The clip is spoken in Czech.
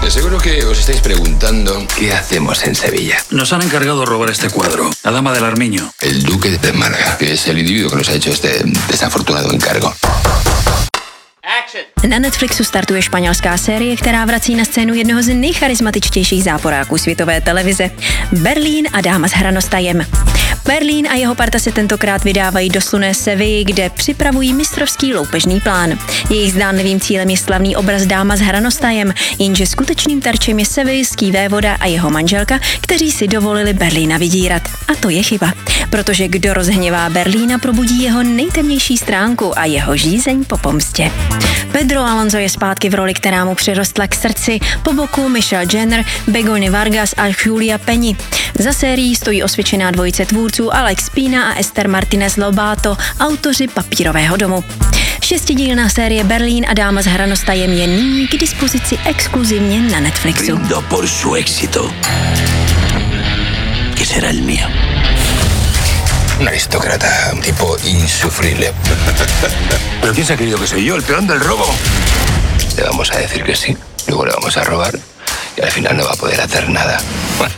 Seguro que os estáis preguntando qué hacemos en Sevilla. Nos han encargado robar este cuadro, la Dama del Armiño. El duque de Málaga, que es el individuo que nos ha hecho este desafortunado encargo. Na Netflixu startuje španělská série, která vrací na scénu jednoho z nejcharismatičtějších záporáků světové televize. Berlín a dáma s hranostajem. Berlín a jeho parta se tentokrát vydávají do slunné Sevilly, kde připravují mistrovský loupežný plán. Jejich zdánlivým cílem je slavný obraz dáma s hranostajem, jenže skutečným terčem je seviljský vévoda a jeho manželka, kteří si dovolili Berlína vydírat. A to je chyba, protože kdo rozhněvá Berlína, probudí jeho nejtemnější stránku a jeho žízeň po pomstě. Pedro Alonso je zpátky v roli, která mu přirostla k srdci, po boku Michelle Jenner, Begoña Vargas a Julia Peñi. Za sérií stojí osvědčená dvojice tvůrců Alex Pina a Esther Martinez Lobato, autoři Papírového domu. 6dílná série Berlín a dáma s hranostajem je nyní k dispozici exkluzivně na Netflixu. Brindo por su éxito, que será el mío. Un aristócrata, un tipo insufrible. ¿Pero quién se ha creído que soy yo, el peón del robo? Le vamos a decir que sí, luego le vamos a robar y al final no va a poder hacer nada. Bueno.